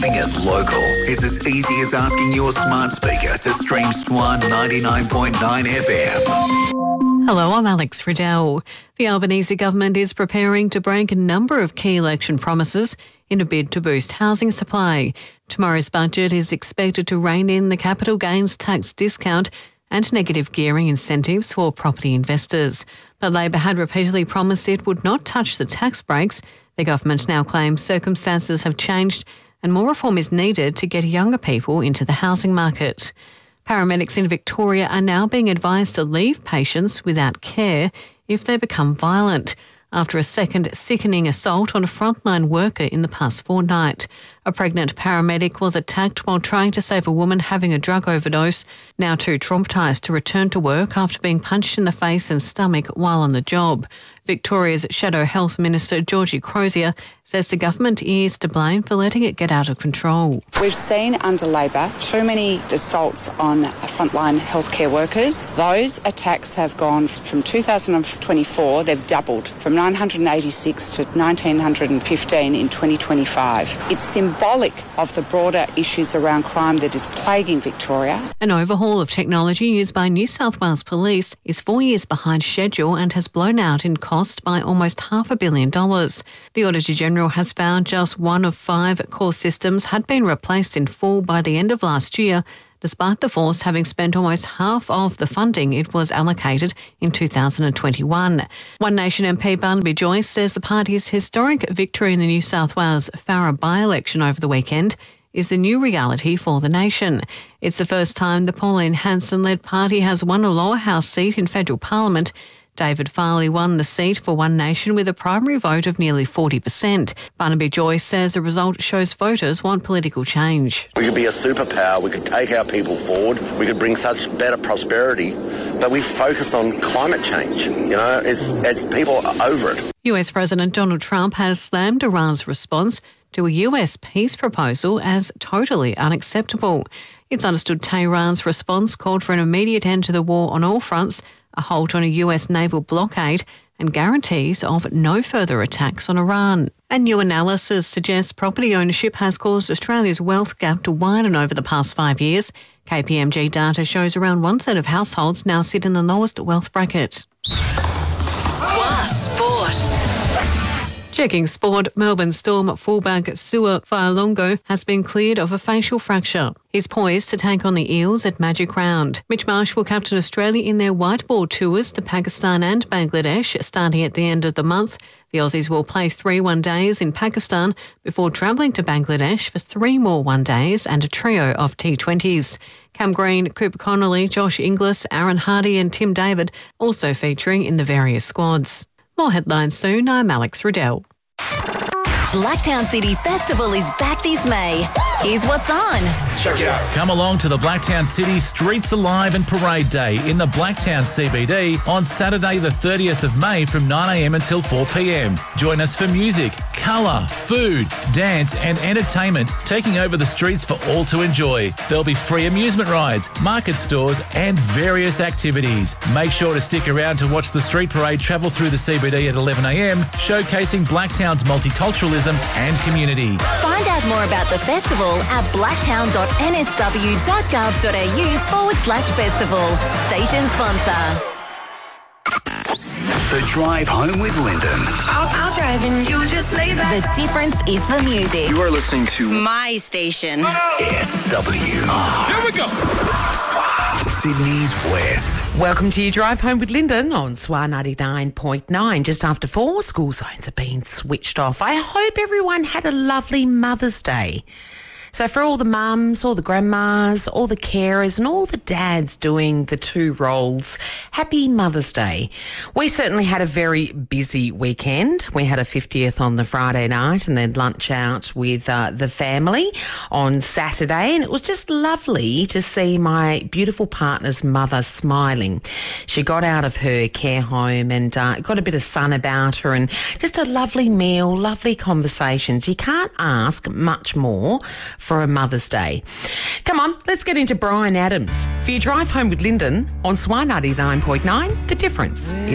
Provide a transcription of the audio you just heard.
Keeping it local is as easy as asking your smart speaker to stream Swan 99.9 FM. Hello, I'm Alex Riddell. The Albanese government is preparing to break a number of key election promises in a bid to boost housing supply. Tomorrow's budget is expected to rein in the capital gains tax discount and negative gearing incentives for property investors. But Labor had repeatedly promised it would not touch the tax breaks. The government now claims circumstances have changed and more reform is needed to get younger people into the housing market. Paramedics in Victoria are now being advised to leave patients without care if they become violent after a second sickening assault on a frontline worker in the past fortnight. A pregnant paramedic was attacked while trying to save a woman having a drug overdose, now too traumatised to return to work after being punched in the face and stomach while on the job. Victoria's Shadow Health Minister Georgie Crozier says the government is to blame for letting it get out of control. We've seen under Labor too many assaults on frontline healthcare workers. Those attacks have gone from 2024, they've doubled from 986 to 1,915 in 2025. It's symbolic of the broader issues around crime that is plaguing Victoria. An overhaul of technology used by New South Wales Police is 4 years behind schedule and has blown out in cost by almost $500 million. The Auditor-General has found just one of 5 core systems had been replaced in full by the end of last year, despite the force having spent almost half of the funding it was allocated in 2021. One Nation MP Barnaby Joyce says the party's historic victory in the New South Wales Farrer by-election over the weekend is the new reality for the nation. It's the first time the Pauline Hanson-led party has won a lower house seat in federal parliament. David Farley won the seat for One Nation with a primary vote of nearly 40%. Barnaby Joyce says the result shows voters want political change. We could be a superpower, we could take our people forward, we could bring such better prosperity, but we focus on climate change. People are over it. US President Donald Trump has slammed Iran's response to a US peace proposal as totally unacceptable. It's understood Tehran's response called for an immediate end to the war on all fronts, a halt on a US naval blockade and guarantees of no further attacks on Iran. A new analysis suggests property ownership has caused Australia's wealth gap to widen over the past 5 years. KPMG data shows around 1/3 of households now sit in the lowest wealth bracket. Swan Sport. Checking sport, Melbourne Storm fullback Sua Fa'alongo has been cleared of a facial fracture. He's poised to take on the Eels at Magic Round. Mitch Marsh will captain Australia in their white ball tours to Pakistan and Bangladesh starting at the end of the month. The Aussies will play 3 one-days in Pakistan before travelling to Bangladesh for 3 more one-days and a trio of T20s. Cam Green, Cooper Connolly, Josh Inglis, Aaron Hardy and Tim David also featuring in the various squads. More headlines soon. I'm Alex Riddell. Blacktown City Festival is back this May. Here's what's on. Check it out. Come along to the Blacktown City Streets Alive and Parade Day in the Blacktown CBD on Saturday the 30th of May from 9 a.m. until 4 p.m. Join us for music, colour, food, dance and entertainment taking over the streets for all to enjoy. There'll be free amusement rides, market stores and various activities. Make sure to stick around to watch the street parade travel through the CBD at 11 a.m, showcasing Blacktown's multiculturalism and community. Find out more about the festival at blacktown.nsw.gov.au/festival. Station sponsor. The Drive Home with Lyndon. I'll drive and you just lay back. The difference is the music. You are listening to My station. SWR. Here we go. Sydney's West. Welcome to your Drive Home with Lyndon on SWR 99.9. Just after 4, school zones have been switched off. I hope everyone had a lovely Mother's Day. So for all the mums, all the grandmas, all the carers and all the dads doing the 2 roles, happy Mother's Day. We certainly had a very busy weekend. We had a 50th on the Friday night and then lunch out with the family on Saturday, and it was just lovely to see my beautiful partner's mother smiling. She got out of her care home and got a bit of sun about her and just a lovely meal, lovely conversations. You can't ask much more for a Mother's Day. Come on, let's get into Brian Adams for your Drive Home with Lyndon on SWR 99.9. The difference